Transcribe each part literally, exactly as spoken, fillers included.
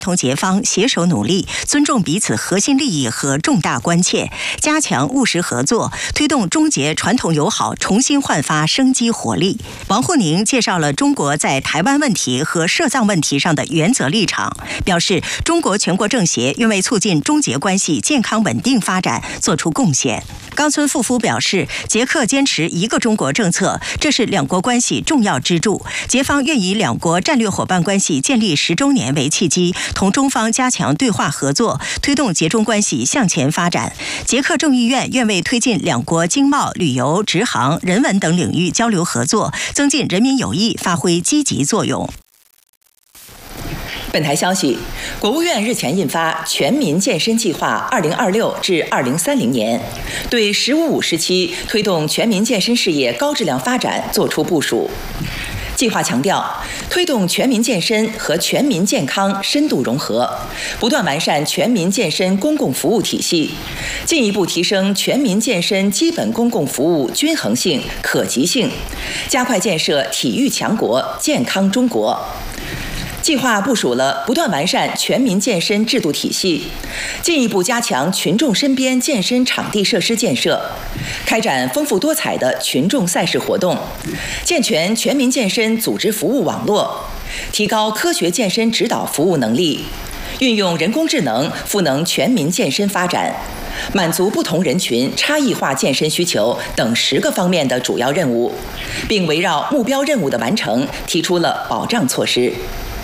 同捷方携手努力，尊重彼此核心利益和重大关切，加强务实合作，推动中捷传统友好重新焕发生机活力。王沪宁介绍了中国在台湾问题和涉藏问题上的原则立场，表示中国全国政协愿为促进中捷关系健康稳定发展做出贡献。冈村富夫表示，捷克坚持一个中国政策，这是两国关系重要支柱。捷方愿以两国战略伙伴关系建立十周年为契机，同中方加强对话合作，推动捷中关系向前发展。捷克众议院愿为推进两国经贸、旅游、直航、人文等领域交流合作，增进人民友谊发挥积极作用。 本台消息，国务院日前印发《全民健身计划（二零二六至二零三零年）》，对“十五五”时期推动全民健身事业高质量发展作出部署。计划强调，推动全民健身和全民健康深度融合，不断完善全民健身公共服务体系，进一步提升全民健身基本公共服务均衡性、可及性，加快建设体育强国、健康中国。计划部署了不断完善全民健身制度体系，进一步加强群众身边健身场地设施建设，开展丰富多彩的群众赛事活动，健全全民健身组织服务网络，提高科学健身指导服务能力，运用人工智能赋能全民健身发展，满足不同人群差异化健身需求等十个方面的主要任务，并围绕目标任务的完成提出了保障措施。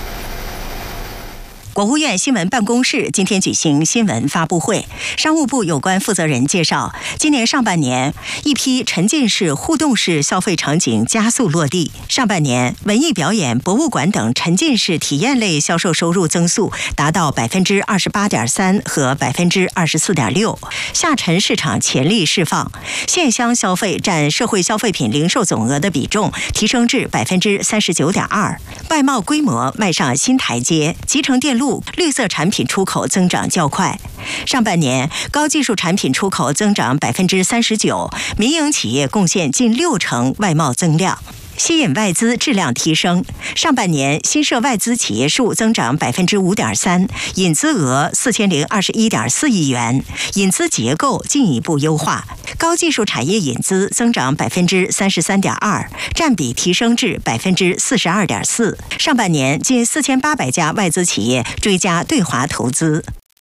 国务院新闻办公室今天举行新闻发布会，商务部有关负责人介绍，今年上半年一批沉浸式、互动式消费场景加速落地。上半年，文艺表演、博物馆等沉浸式体验类销售收入增速达到百分之二十八点三和百分之二十四点六，下沉市场潜力释放。线乡消费占社会消费品零售总额的比重提升至百分之三十九点二，外贸规模迈上新台阶，集成电路、绿色产品出口增长较快。上半年，高技术产品出口增长百分之三十九，民营企业贡献近六成外贸增量，吸引外资质量提升。上半年新设外资企业数增长百分之五点三，引资额四千零二十一点四亿元，引资结构进一步优化。高技术产业引资增长百分之三十三点二，占比提升至百分之四十二点四。上半年近四千八百家外资企业追加对华投资。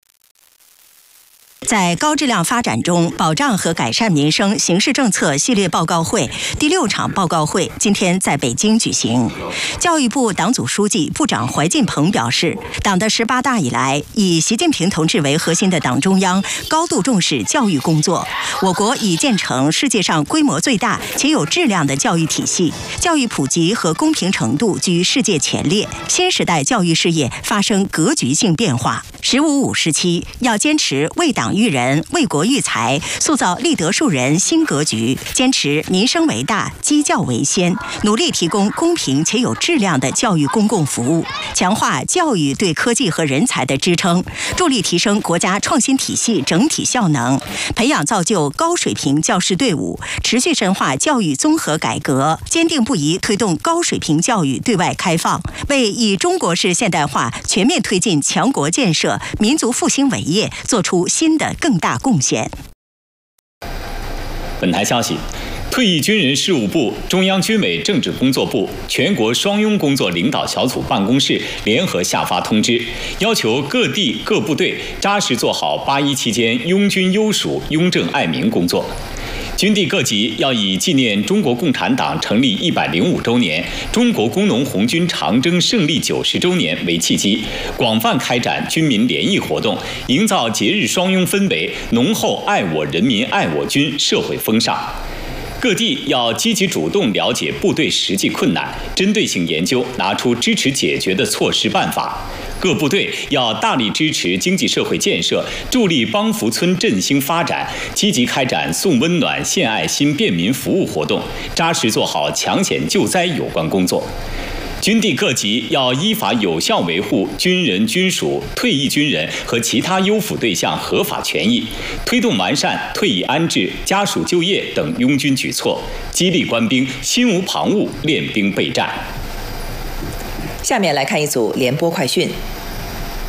在高质量发展中保障和改善民生形势政策系列报告会第六场报告会今天在北京举行。教育部党组书记、部长怀进鹏表示，党的十八大以来，以习近平同志为核心的党中央高度重视教育工作。我国已建成世界上规模最大且有质量的教育体系，教育普及和公平程度居世界前列。新时代教育事业发生格局性变化。十五五时期要坚持为党育人、为国育才，塑造立德树人新格局，坚持民生为大、基教为先，努力提供公平且有质量的教育公共服务，强化教育对科技和人才的支撑，助力提升国家创新体系整体效能，培养造就高水平教师队伍，持续深化教育综合改革，坚定不移推动高水平教育对外开放，为以中国式现代化全面推进强国建设、民族复兴伟业做出新的更大贡献。 本台消息，退役军人事务部、中央军委政治工作部、全国双拥工作领导小组办公室联合下发通知，要求各地各部队扎实做好八一期间拥军优属、拥政爱民工作。军地各级要以纪念中国共产党成立一百零五周年、中国工农红军长征胜利九十周年为契机，广泛开展军民联谊活动，营造节日双拥氛围，浓厚爱我人民、爱我军社会风尚。各地要积极主动了解部队实际困难，针对性研究，拿出支持解决的措施办法。各部队要大力支持经济社会建设，助力帮扶村振兴发展，积极开展送温暖、献爱心、便民服务活动，扎实做好抢险救灾有关工作。军地各级要依法有效维护军人、军属、退役军人和其他优抚对象合法权益，推动完善退役安置、家属就业等拥军举措，激励官兵心无旁骛、练兵备战。 下面来看一组联播快讯。